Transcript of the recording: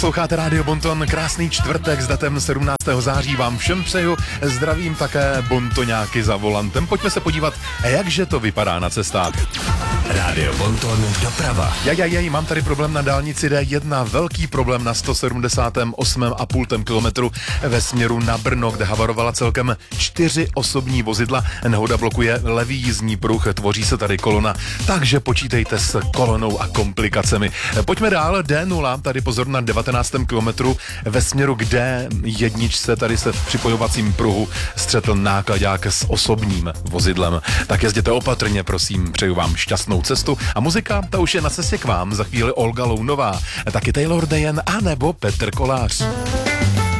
Posloucháte Rádio Bonton, krásný čtvrtek s datem 17. září vám všem přeju, zdravím také bontoňáky za volantem. Pojďme se podívat, jakže to vypadá na cestách. Rádio Bonton doprava. Mám tady problém na dálnici D1, velký problém na 178,5 kilometru ve směru na Brno, kde havarovala celkem 4 osobní vozidla. Nehoda blokuje levý jízdní pruh, tvoří se tady kolona, takže počítejte s kolonou a komplikacemi. Pojďme dál, D0, tady pozor na 19. kilometru ve směru k D1, tady se v připojovacím pruhu střetl nákladák s osobním vozidlem. Tak jezděte opatrně, prosím, přeju vám šťastnou cestu a muzika, ta už je na cestě k vám, za chvíli Olga Lounová, taky Taylor Dayen a nebo Petr Kolář.